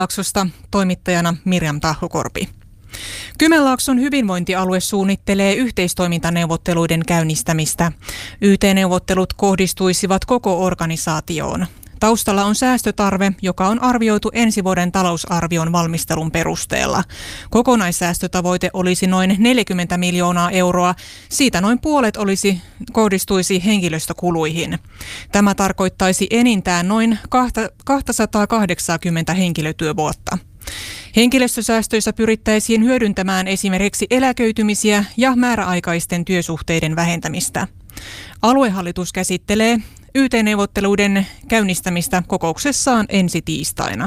Kymenlaaksosta toimittajana Mirjam Tahlukorpi. Kymenlaakson hyvinvointialue suunnittelee yhteistoimintaneuvotteluiden käynnistämistä. YT-neuvottelut kohdistuisivat koko organisaatioon. Taustalla on säästötarve, joka on arvioitu ensi vuoden talousarvion valmistelun perusteella. Kokonaissäästötavoite olisi noin 40 miljoonaa euroa. Siitä noin puolet kohdistuisi henkilöstökuluihin. Tämä tarkoittaisi enintään noin 280 henkilötyövuotta. Henkilöstösäästöissä pyrittäisiin hyödyntämään esimerkiksi eläköitymisiä ja määräaikaisten työsuhteiden vähentämistä. Aluehallitus käsittelee YT-neuvotteluiden käynnistämistä kokouksessaan ensi tiistaina.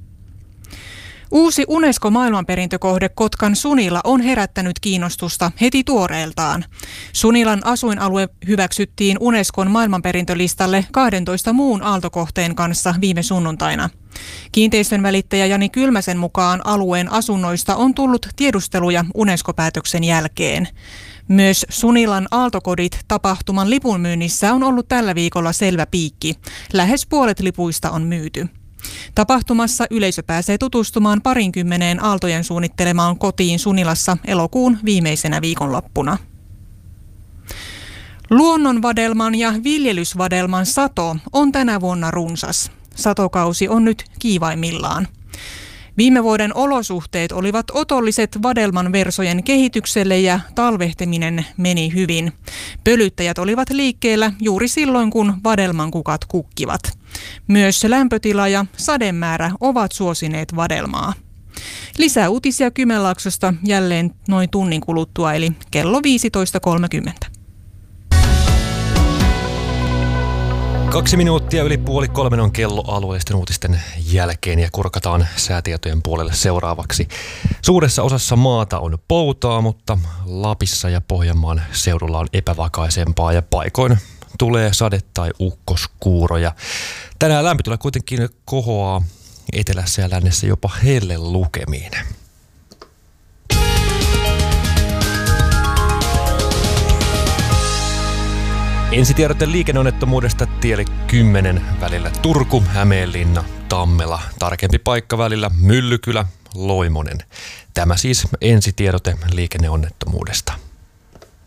Uusi UNESCO-maailmanperintökohde Kotkan Sunila on herättänyt kiinnostusta heti tuoreeltaan. Sunilan asuinalue hyväksyttiin Unescon maailmanperintölistalle 12 muun aaltokohteen kanssa viime sunnuntaina. Kiinteistön välittäjä Jani Kylmäsen mukaan alueen asunnoista on tullut tiedusteluja UNESCO-päätöksen jälkeen. Myös Sunilan aaltokodit -tapahtuman lipunmyynnissä on ollut tällä viikolla selvä piikki. Lähes puolet lipuista on myyty. Tapahtumassa yleisö pääsee tutustumaan 20 aaltojen suunnittelemaan kotiin Sunilassa elokuun viimeisenä viikonloppuna. Luonnonvadelman ja viljelysvadelman sato on tänä vuonna runsas. Satokausi on nyt kiivaimmillaan. Viime vuoden olosuhteet olivat otolliset vadelman versojen kehitykselle ja talvehtiminen meni hyvin. Pölyttäjät olivat liikkeellä juuri silloin, kun vadelman kukat kukkivat. Myös lämpötila ja sademäärä ovat suosineet vadelmaa. Lisää uutisia Kymenlaaksosta jälleen noin tunnin kuluttua, eli kello 15.30. 2 minuuttia yli 2:30 on kello alueellisten uutisten jälkeen ja kurkataan säätietojen puolelle seuraavaksi. Suuressa osassa maata on poutaa, mutta Lapissa ja Pohjanmaan seudulla on epävakaisempaa ja paikoin tulee sade- tai ukkoskuuroja. Tänään lämpötila kuitenkin kohoaa etelässä ja lännessä jopa hellelukemiin. Ensitiedote liikenneonnettomuudesta tielle 10 välillä Turku, Hämeenlinna, Tammela. Tarkempi paikka välillä Myllykylä, Loimonen. Tämä siis ensitiedote liikenneonnettomuudesta.